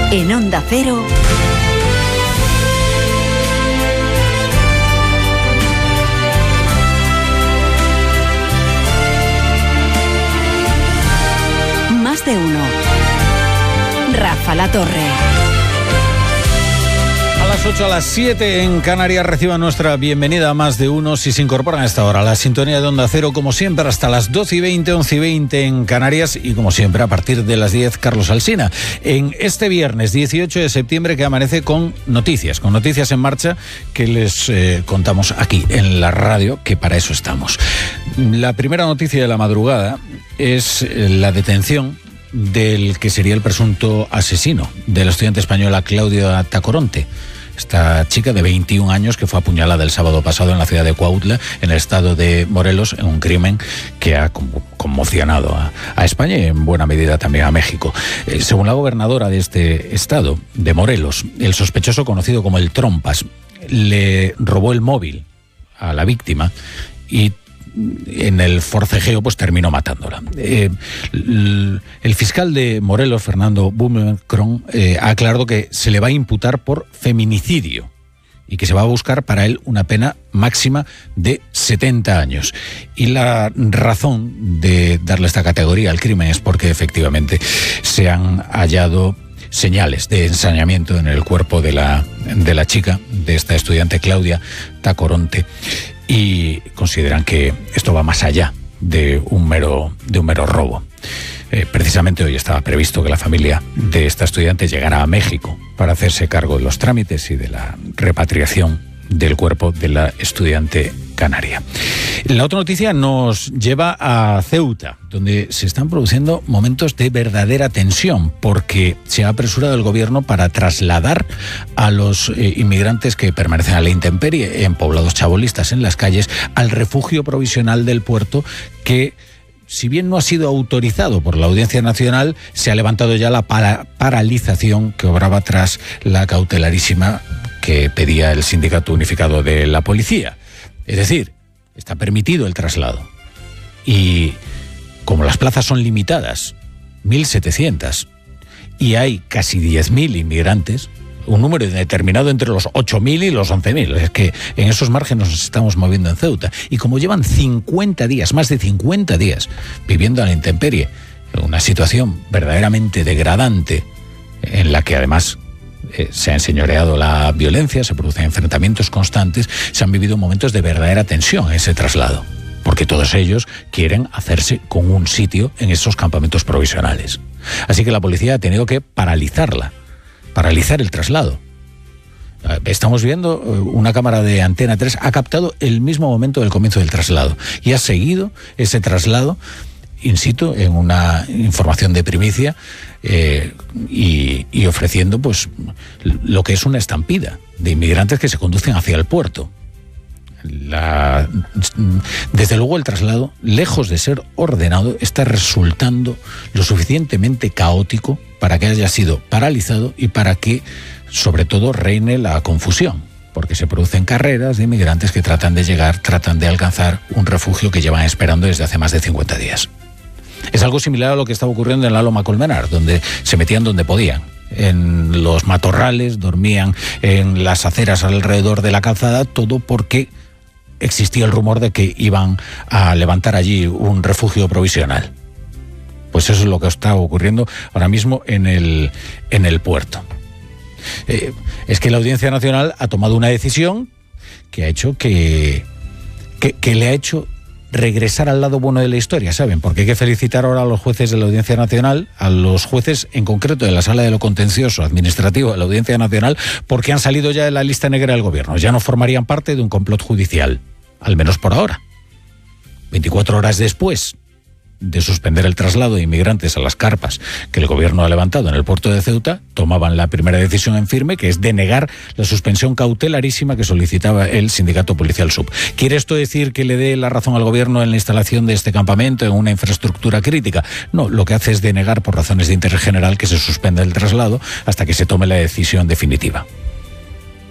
En Onda Cero, Más de uno. Rafa La Torre. A las 8, a las 7 en Canarias reciban nuestra bienvenida a Más de Uno. Si se incorporan a esta hora a la sintonía de Onda Cero, como siempre, hasta las 12:20, 11:20 en Canarias y como siempre a partir de las 10, Carlos Alsina. En este viernes 18 de septiembre que amanece con noticias en marcha que les contamos aquí en la radio, que para eso estamos. La primera noticia de la madrugada es la detención del que sería el presunto asesino de la estudiante española Claudia Tacoronte. Esta chica de 21 años que fue apuñalada el sábado pasado en la ciudad de Cuautla, en el estado de Morelos, en un crimen que ha conmocionado a España y en buena medida también a México. Según la gobernadora de este estado, de Morelos, el sospechoso conocido como el Trompas le robó el móvil a la víctima y en el forcejeo pues terminó matándola. El fiscal de Morelos, Fernando Bummercron, ha aclarado que se le va a imputar por feminicidio y que se va a buscar para él una pena máxima de 70 años. Y la razón de darle esta categoría al crimen es porque efectivamente se han hallado señales de ensañamiento en el cuerpo de la chica, de esta estudiante Claudia Tacoronte, y consideran que esto va más allá de un mero robo. Precisamente hoy estaba previsto que la familia de esta estudiante llegara a México para hacerse cargo de los trámites y de la repatriación del cuerpo de la estudiante canaria. La otra noticia nos lleva a Ceuta, donde se están produciendo momentos de verdadera tensión, porque se ha apresurado el gobierno para trasladar a los inmigrantes que permanecen a la intemperie en poblados chabolistas en las calles al refugio provisional del puerto, que, si bien no ha sido autorizado por la Audiencia Nacional, se ha levantado ya la paralización que obraba tras la cautelarísima que pedía el Sindicato Unificado de la Policía. Es decir, está permitido el traslado. Y como las plazas son limitadas, 1.700, y hay casi 10.000 inmigrantes, un número determinado entre los 8.000 y los 11.000. Es que en esos márgenes nos estamos moviendo en Ceuta. Y como llevan 50 días, más de 50 días, viviendo a la intemperie, una situación verdaderamente degradante, en la que además se ha enseñoreado la violencia, se producen enfrentamientos constantes, se han vivido momentos de verdadera tensión en ese traslado, porque todos ellos quieren hacerse con un sitio en esos campamentos provisionales. Así que la policía ha tenido que paralizar el traslado. Estamos viendo, una cámara de Antena 3 ha captado el mismo momento del comienzo del traslado y ha seguido ese traslado in situ, en una información de primicia, y ofreciendo pues lo que es una estampida de inmigrantes que se conducen hacia el puerto. Desde luego el traslado, lejos de ser ordenado, está resultando lo suficientemente caótico para que haya sido paralizado y para que, sobre todo, reine la confusión, porque se producen carreras de inmigrantes que tratan de alcanzar un refugio que llevan esperando desde hace más de 50 días. Es algo similar a lo que estaba ocurriendo en la Loma Colmenar, donde se metían donde podían, en los matorrales, dormían en las aceras alrededor de la calzada, todo porque existía el rumor de que iban a levantar allí un refugio provisional. Pues eso es lo que está ocurriendo ahora mismo en el puerto. Es que la Audiencia Nacional ha tomado una decisión que ha hecho que le ha hecho regresar al lado bueno de la historia, ¿saben? Porque hay que felicitar ahora a los jueces de la Audiencia Nacional, a los jueces en concreto de la Sala de lo Contencioso Administrativo de la Audiencia Nacional, porque han salido ya de la lista negra del gobierno. Ya no formarían parte de un complot judicial, al menos por ahora. 24 horas después de suspender el traslado de inmigrantes a las carpas que el gobierno ha levantado en el puerto de Ceuta, tomaban la primera decisión en firme, que es denegar la suspensión cautelarísima que solicitaba el Sindicato Policial Sub. ¿Quiere esto decir que le dé la razón al gobierno en la instalación de este campamento en una infraestructura crítica? No, lo que hace es denegar por razones de interés general que se suspenda el traslado hasta que se tome la decisión definitiva.